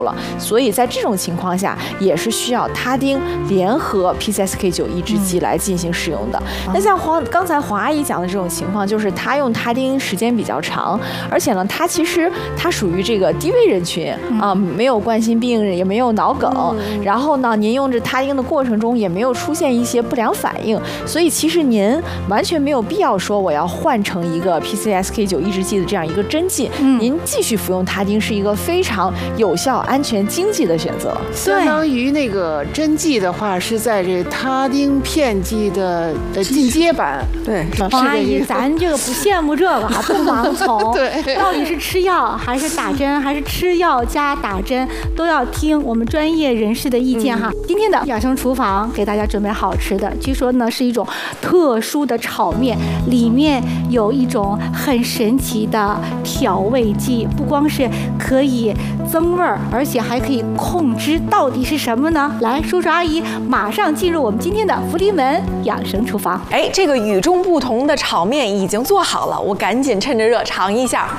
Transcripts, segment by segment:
了，所以在这种情况下，也是需要他汀联合 PCSK9 抑制剂来进行使用的。那像刚才黄阿姨讲的这种情况，就是她用他汀时间比较长，而且呢，它属于这个低危人群啊，没有冠心病，也没有脑梗，然后呢，您用着他汀的过程中也没有出现一些不良反应，所以其实您完全没有必要说我要换成一个 PCSK9 抑制剂的这样一个针剂，您继续服用他汀是一个非常有效、安全、经济的选择。 相当于那个针剂的话，是在这他汀片剂的进阶版。 对， 黄阿姨，咱这个不羡慕这个，不盲从。 对， 到底是吃药还是打针，还是吃药加打针，都要听我们专业人士的意见哈。今天的养生厨房给大家准备好吃的，据说呢是一种特殊的炒面，里面有一种很神奇的调味剂，不光是可以增味儿，而且还可以控脂，到底是什么呢？来，叔叔阿姨马上进入我们今天的福临门养生厨房。 哎，这个与众不同的炒面已经做好了，我赶紧趁着热尝一下。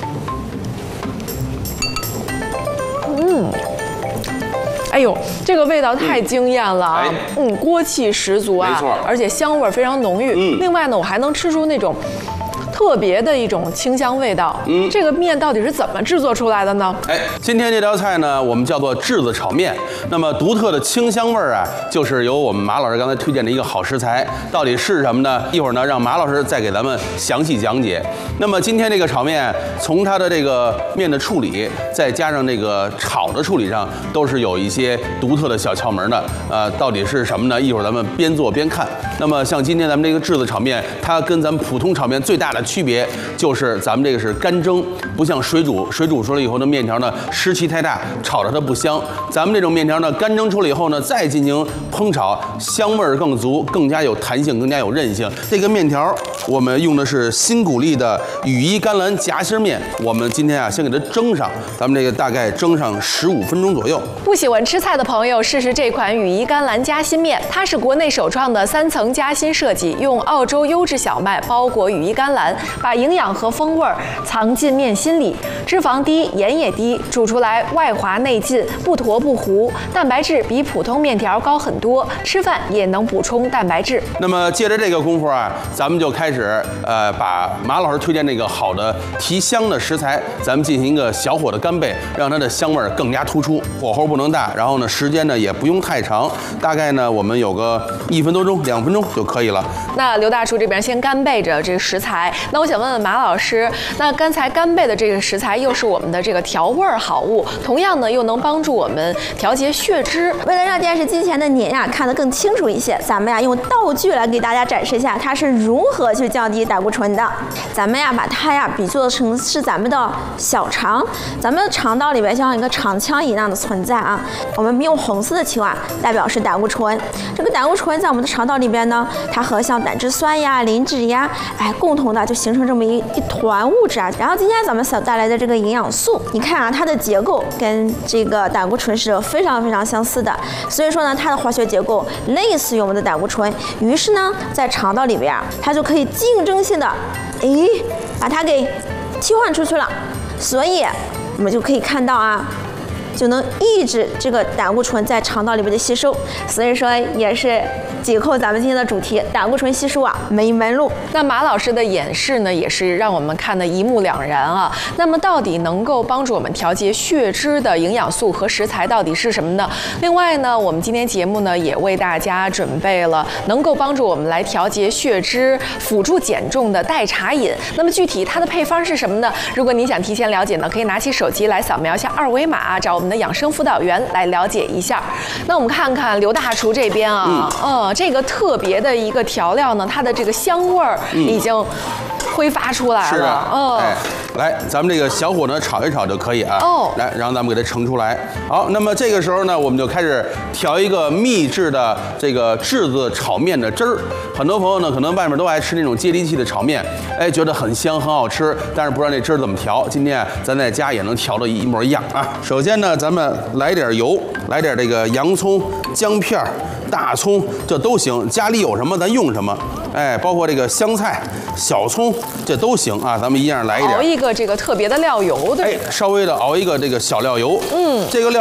哎呦，这个味道太惊艳了啊！锅气十足啊， 没错， 而且香味非常浓郁。另外呢，我还能吃出那种特别的一种清香味道。这个面到底是怎么制作出来的呢？ 哎，今天这道菜呢，我们叫做炙子炒面。那么独特的清香味儿啊，就是由我们马老师刚才推荐的一个好食材，到底是什么呢？一会儿呢，让马老师再给咱们详细讲解。那么今天这个炒面，从它的这个面的处理，再加上这个炒的处理上，都是有一些独特的小窍门的。到底是什么呢？一会儿咱们边做边看。那么像今天咱们这个炙子炒面，它跟咱们普通炒面最大的区别就是咱们这个是干蒸，不像水煮，水煮出来以后的面条呢湿气太大，炒着它不香。咱们这种面条呢干蒸出来以后呢，再进行烹炒，香味儿更足，更加有弹性，更加有韧性。这个面条我们用的是新谷粒的羽衣甘蓝夹心面，我们今天啊先给它蒸上，咱们这个大概蒸上15分钟左右。 不喜欢吃菜的朋友试试这款羽衣甘蓝夹心面，它是国内首创的3层夹心设计，用澳洲优质小麦包裹羽衣甘蓝，把营养和风味藏进面心里，脂肪低，盐也低，煮出来外滑内劲，不坨不糊，蛋白质比普通面条高很多，吃饭也能补充蛋白质。 那么借着这个功夫啊，咱们就开始把马老师推荐那个好的提香的食材，咱们进行一个小火的干贝，让它的香味更加突出，火候不能大，然后呢时间呢也不用太长，大概呢我们有个1分多钟、2分钟就可以了。 那刘大厨这边先干备着这个食材，那我想问问马老师，那刚才干备的这个食材又是我们的这个调味好物，同样呢又能帮助我们调节血脂。 为了让电视机前的您呀看得更清楚一些，咱们呀用道具来给大家展示一下它是如何去降低胆固醇的。咱们呀把它呀比作成是咱们的小肠，咱们的肠道里边像一个肠腔一样的存在啊。我们用红色的球啊代表是胆固醇，这个胆固醇在我们的肠道里边呢，它和像胆汁酸呀、磷脂呀，共同的就形成这么一团物质啊。然后今天咱们所带来的这个营养素，你看啊，它的结构跟这个胆固醇是非常非常相似的，所以说呢，它的化学结构类似于我们的胆固醇，于是呢，在肠道里边啊，它就可以竞争性的，把它给替换出去了。所以我们就可以看到啊，就能抑制这个胆固醇在肠道里边的吸收，所以说也是紧扣咱们今天的主题，胆固醇吸收啊没门路。 那马老师的演示呢，也是让我们看得一目了然啊。那么到底能够帮助我们调节血脂的营养素和食材到底是什么呢？另外呢，我们今天节目呢也为大家准备了能够帮助我们来调节血脂、辅助减重的代茶饮。那么具体它的配方是什么呢？如果您想提前了解呢，可以拿起手机来扫描一下2维码，找我们的养生辅导员来了解一下。那我们看看刘大厨这边啊，这个特别的一个调料呢，它的这个香味儿已经挥发出来了。 是啊，来，咱们这个小火呢炒一炒就可以啊。来，然后咱们给它盛出来。好，那么这个时候呢，我们就开始调一个秘制的这个炙子炒面的汁儿。很多朋友呢，可能外面都爱吃那种接地气的炒面，觉得很香很好吃，但是不知道那汁儿怎么调。今天咱在家也能调的一模一样啊。首先呢，咱们来点油，来点这个洋葱、姜片、大葱，这都行，家里有什么咱用什么。包括这个香菜、小葱，这都行啊。咱们一样来一点， 熬一个这个特别的料油，对， 稍微的熬一个这个小料油，这个料